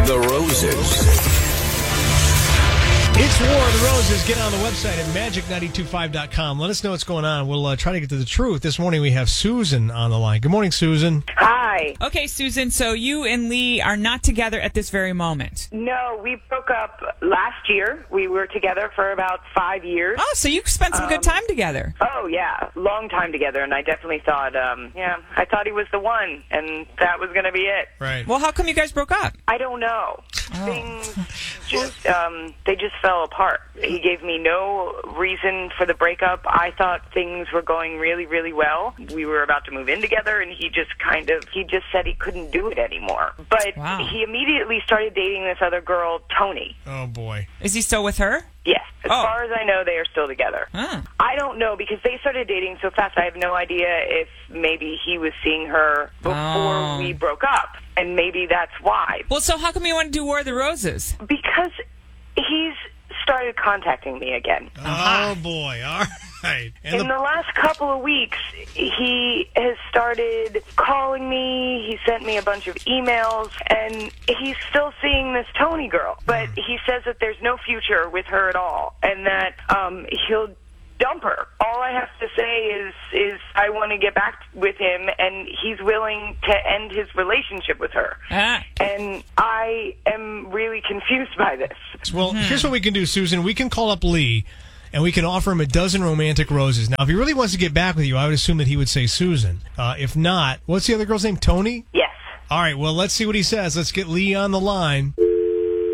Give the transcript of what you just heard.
the Roses. It's War of the Roses. Get on the website at magic925.com. Let us know what's going on. We'll try to get to the truth. This morning we have Susan on the line. Good morning, Susan. Hi. Okay, Susan, so you and Lee are not together at this very moment. No, we broke up last year. We were together for about 5 years. Oh, so you spent some good time together. Oh, yeah. Long time together. And I definitely thought, I thought he was the one. And that was going to be it. Right. Well, how come you guys broke up? I don't know. Things just, they just fell apart. He gave me no reason for the breakup. I thought things were going really, really well. We were about to move in together, and he just said he couldn't do it anymore. But he immediately started dating this other girl, Tony. Oh, boy. Is he still with her? Yes. As far as I know, they are still together. Huh. I don't know, because they started dating so fast, I have no idea if maybe he was seeing her before we broke up, and maybe that's why. Well, so how come you want to do War of the Roses? Because he's started contacting me again. Oh, boy. All right. In the last couple of weeks, he has started calling me. He sent me a bunch of emails, and he's still seeing this Tony girl. But he says that there's no future with her at all, and that he'll dump her. All I have to say is I want to get back with him, and he's willing to end his relationship with her. And I am really confused by this. Well, here's what we can do, Susan. We can call up Lee, and we can offer him a dozen romantic roses. Now, if he really wants to get back with you, I would assume that he would say Susan. If not, what's the other girl's name? Tony? Yes. All right, well, let's see what he says. Let's get Lee on the line.